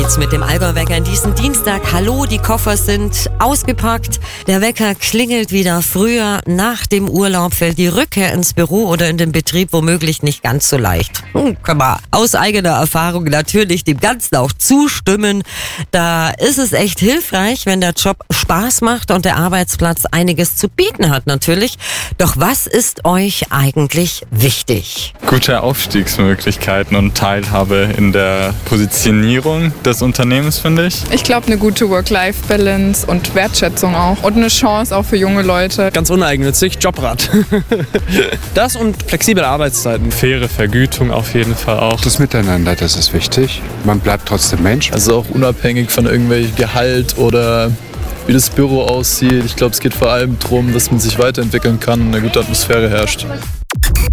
geht's mit dem Allgäu-Wecker in diesen Dienstag. Hallo, die Koffer sind ausgepackt. Der Wecker klingelt wieder früher. Nach dem Urlaub fällt die Rückkehr ins Büro oder in den Betrieb womöglich nicht ganz so leicht. Kann man aus eigener Erfahrung natürlich dem Ganzen auch zustimmen. Da ist es echt hilfreich, wenn der Job Spaß macht und der Arbeitsplatz einiges zu bieten hat natürlich. Doch was ist euch eigentlich wichtig? Gute Aufstiegsmöglichkeiten und Teilhabe in der Positionierung des Unternehmens, finde ich. Ich glaube, eine gute Work-Life-Balance und Wertschätzung auch. Und eine Chance auch für junge Leute. Ganz uneigennützig, Jobrad. Das und flexible Arbeitszeiten. Faire Vergütung auf jeden Fall auch. Das Miteinander, das ist wichtig. Man bleibt trotzdem Mensch. Also auch unabhängig von irgendwelchem Gehalt oder wie das Büro aussieht. Ich glaube, es geht vor allem darum, dass man sich weiterentwickeln kann und eine gute Atmosphäre herrscht.